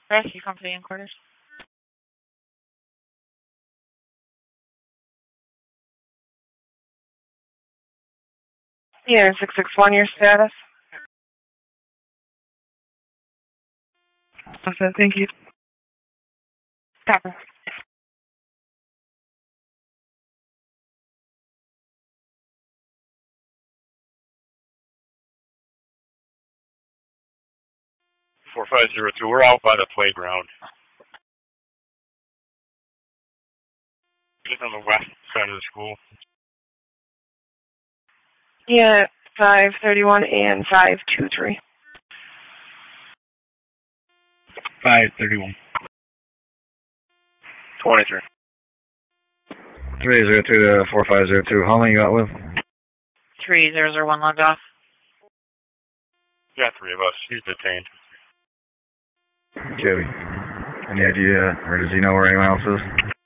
Rescue company in quarters. Yeah, 661, your status. Okay, thank you. Copy. Four 4502. We're out by the playground. Just on the west side of the school. Yeah, 531 and 523. 531. 23. 302 to 4502. How many you got with? 3001 logged off. Yeah, 3 of us. He's detained. Joey. Any idea, or does he know where anyone else is?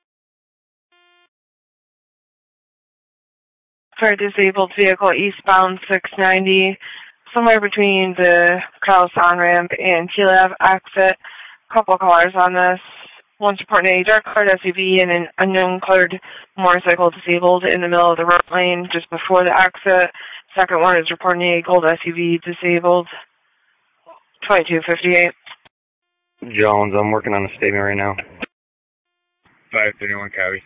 For a disabled vehicle eastbound 690, somewhere between the Krause on-ramp and Teal Ave exit. Couple cars on this. One's reporting a dark colored SUV and an unknown colored motorcycle disabled in the middle of the road lane just before the exit. Second one is reporting a gold SUV disabled. 2258. Jones, I'm working on a statement right now. 531 Cabby.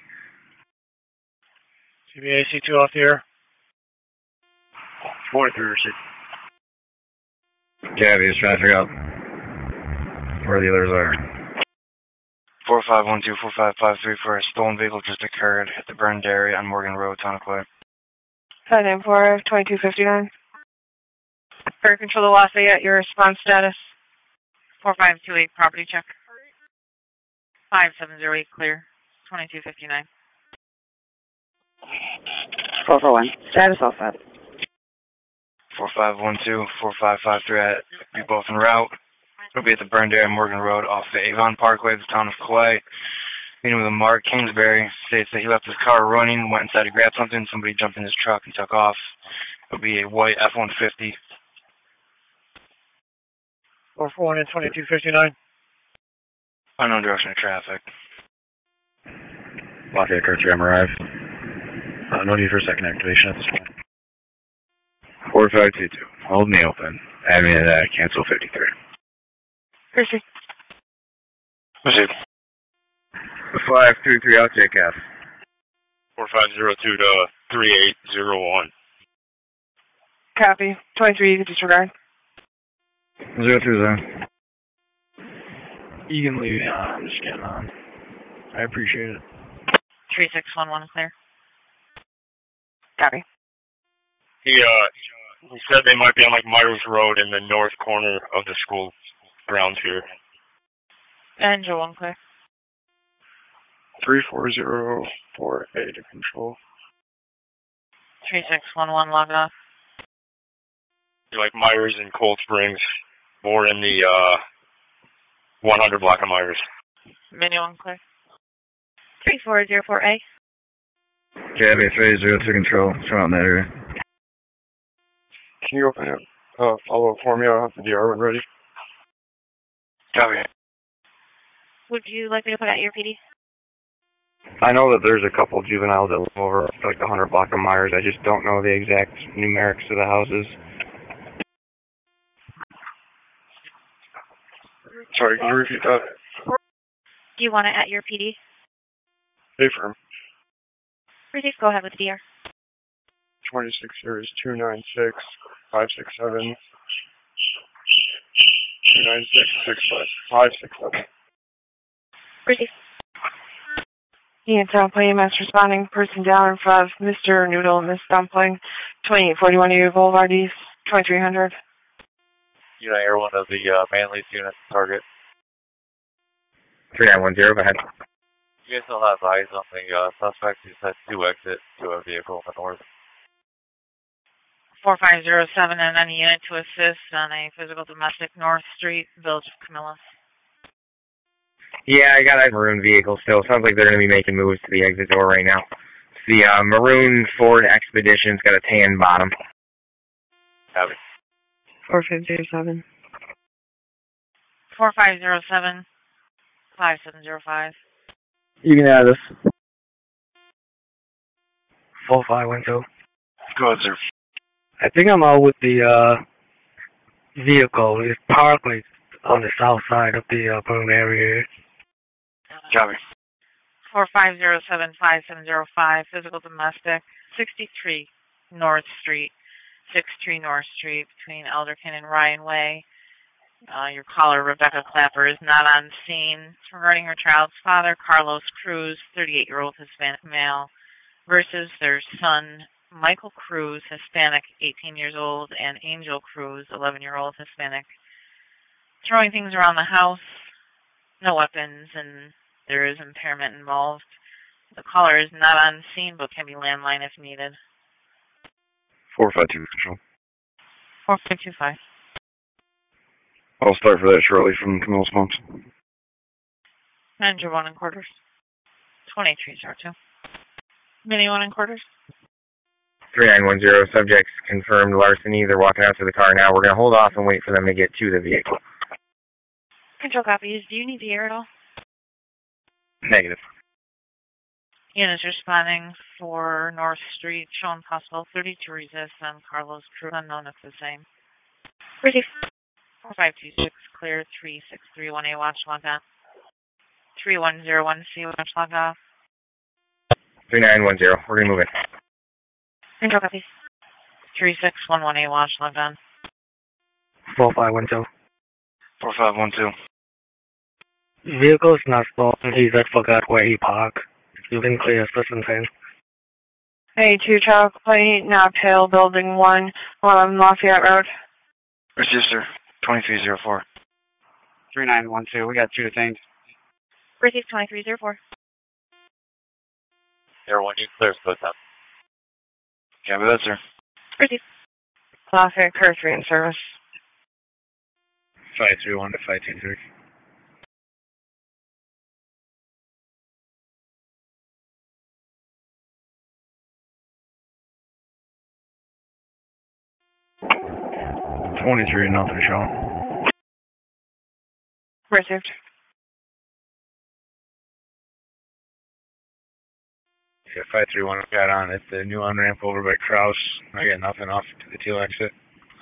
CBAC2 off the air. 43 Cabby, just trying to figure out where the others are. 4512-4553 for a stolen vehicle just occurred at the burned area on Morgan Road, Tonopah. 594-2259. Fire control to Lafayette, your response status. 4528 property check. 5708 clear. 2259. 441. Status all set. 4512-4553 be both en route. It'll be at the burned area Morgan Road off the Avon Parkway, the town of Clay. Meeting with a Mark Kingsbury states that he left his car running, went inside to grab something, somebody jumped in his truck and took off. It'll be a white F-150. 441 and 2259. Unknown direction of traffic. Lafayette Kurt 3, I'm arrived. No need for second activation at this point. 4522. Hold me open. Admin cancel 53. Percy. Percy. 533, I'll take F. 4502 to 3801. Copy. 23, you can disregard. 02 zone. You can leave. I'm just getting on. I appreciate it. 3611 is there. Copy. He said they might be on like Myers Road in the north corner of the school grounds here. Angel 1 clear. 34048 to control. 3611 logged off. Like Myers and Cold Springs, or in the 100 block of Myers. Mini 1 clear. 3404A. Cabby 302 control. Show out in that area. Can you open up follow-up for me? I'll have the DR one ready. Copy. Would you like me to put out your PD? I know that there's a couple juveniles that live over like the 100 block of Myers. I just don't know the exact numerics of the houses. Sorry, can you repeat that? Do you want it at your PD? A-firm. Please go ahead with the DR. 26 series 296 567 296 567. Proceed. Ian Dumpling, mass responding, person down in front of Mr. Noodle, Miss Dumpling, 2841 U Boulevard East, 2300. Unit Air 1 of the Manly's unit target. 3910, go ahead. You guys still have eyes on the suspect who's had to exit to a vehicle in the north. 4507 and any unit to assist on a physical domestic North Street, Village of Camillus. Yeah, I got a maroon vehicle still. Sounds like they're going to be making moves to the exit door right now. It's the maroon Ford Expedition's got a tan bottom. Copy. 4507. 4507, 5705. You can add us. 4512. Go ahead, sir. I think I'm out with the vehicle. It's parked like on the south side of the burn area. Copy. 45075705. Physical domestic. 63 North Street. 63 North Street between Elderkin and Ryan Way. Your caller, Rebecca Clapper, is not on scene. It's regarding her child's father, Carlos Cruz, 38-year-old Hispanic male, versus their son, Michael Cruz, Hispanic, 18 years old, and Angel Cruz, 11-year-old Hispanic. Throwing things around the house, no weapons, and there is impairment involved. The caller is not on scene, but can be landline if needed. 452 Control. 4525. I'll start for that shortly from Camille's Pumps. Manager 1 and quarters. 2302. Mini 1 and quarters. 3910, subjects confirmed larceny. They're walking out to the car now. We're going to hold off and wait for them to get to the vehicle. Control copies. Do you need the air at all? Negative. Units responding for North Street, showing possible 32 resist on Carlos Cruz, unknown if the same. Receive. 4526, clear 3631A, watch log on. 3101C, watch log off. 3910, we're going to move in. Control copies. 3611A, watch log on. 4512. 4512. Vehicle is not stolen. He just forgot where he parked. You can clear system 10. Hey, 2 Chalk Plate, Knobtail, Building 1, 111 Lafayette Road. Receive, sir. 2304. 3912. We got 2 things. Receive 2304. Air 1, you clear split up. Copy that, sir. Receive. Lafayette Car 3 in service. 531 to 523. Nothing showing. Received. Yeah, 531 got on at the new on-ramp over by Kraus. I got nothing off to the teal exit.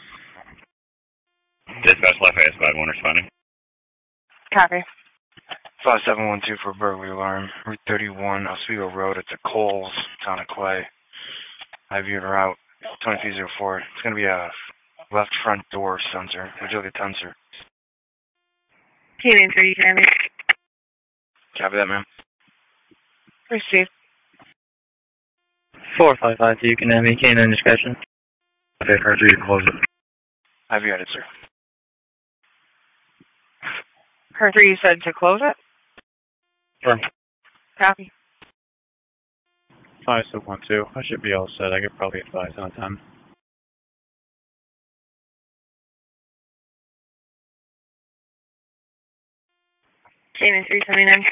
Dispatch Lafayette 5-1 responding. Copy. 5712 for burglary alarm. Route 31, Oswego Road. It's a Coles, town of Clay. I view her out. 2304. It's going to be a left front door sensor. Would you look at sensor? Canadian 3, Canadian. Copy that, ma'am. Received. 4552, you can have me. Canine discussion. Okay, car 3 to close it. I view it, sir. Car 3, you said to close it? Firm. Copy. 5612. I should be all set. I could probably advise on time. Canadian 379.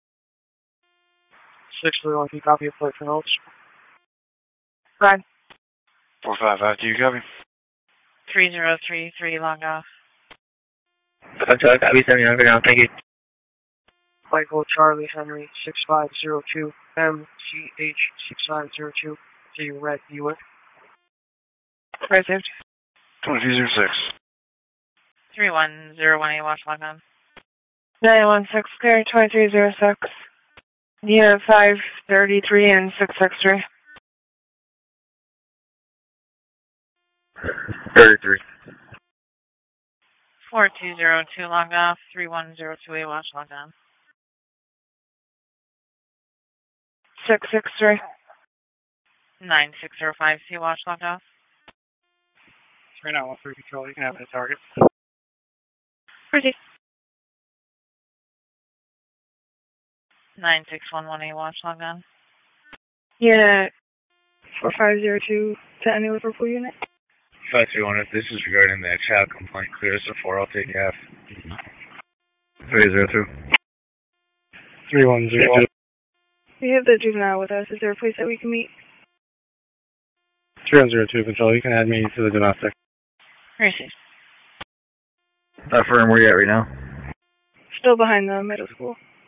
631, copy of plate for notes. Go ahead. 4552, you copy? 3033, log off. Copy 79 for now, thank you. Michael Charlie Henry 6502 MGH 6502 to Red Buick. Received. 2306. 3101A, watch log on. 916 clear 2306. Unit 533 and 663. 33. 4202, log off. 3102A, watch log on. 663. 9605C, watch log off. 3913 Control, you can have the target. Proceed. 9611A, watch log on. Unit 4502 to any Liverpool unit. 531, if this is regarding that child complaint, clear us a 4, I'll take F. 302. 3102. We have the juvenile with us. Is there a place that we can meet? 3102 Control, you can add me to the domestic. Receive. Firm, where you at right now? Still behind the middle school.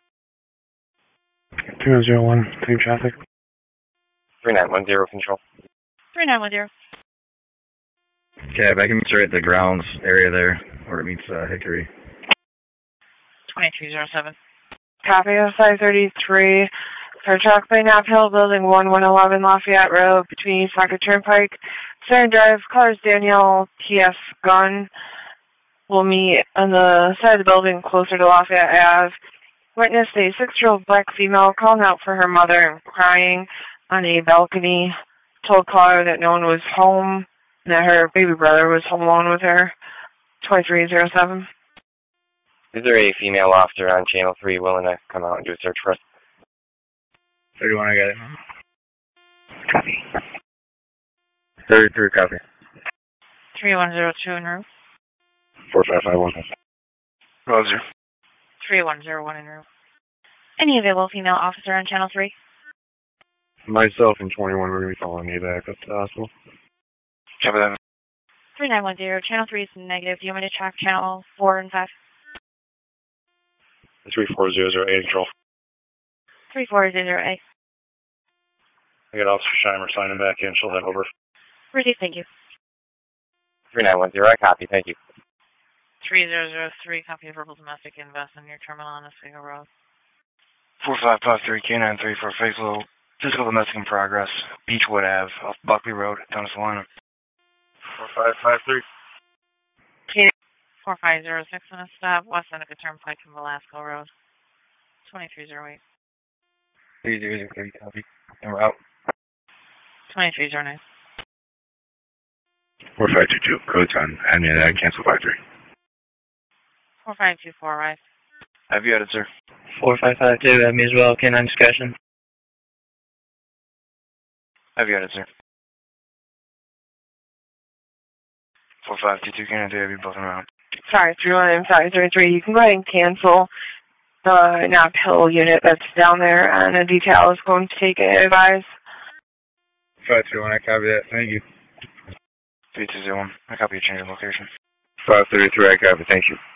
2001, same traffic. 3910 control. 3910. Cab, I can meet you right at the grounds area there, where it meets Hickory. 2307. Copy of 533. For truck by Knapp Hill, building 1111 Lafayette Road, between Socket Turnpike, Center Drive, cars Danielle T.S. Gunn. Will meet on the side of the building closer to Lafayette Ave. Witnessed a 6-year-old black female calling out for her mother and crying on a balcony. Told caller that no one was home and that her baby brother was home alone with her. 2307. Is there a female officer on Channel 3 willing to come out and do a search for us? 31, I got it. Copy. 33, copy. 3102 en route. 4551. Roger. 3101 en route. Any available female officer on Channel 3? Myself and 21, we're going to be following you back up to the hospital. Copy that. 3910. Channel 3 is negative. Do you want me to track Channel 4 and 5? 34008 control. 3408. I got Officer Scheimer signing back in. She'll head over. Received, thank you. 3910, I copy, thank you. 3003, copy of verbal domestic invest on your terminal on Oswego Road. 4553 K93 for physical domestic in progress. Beechwood Ave, off Buckley Road, Douglas, Salina. 4553. 4506 on a stop, West Seneca Turnpike from Velasco Road. 2308. 3003, copy. En route. 2309. 4522, codes on admin, cancel 53. 4524, right? Have you had it, sir? 4552, me as well, K9 discussion. Have you had it, sir? 4522, K9, have you both en route? Sorry, 31 and 533. You can go ahead and cancel the Knapp Hill unit that's down there, and a detail is going to take it, advise. 531, I copy that, thank you. 3201, I copy your change of location. 533, I copy, thank you.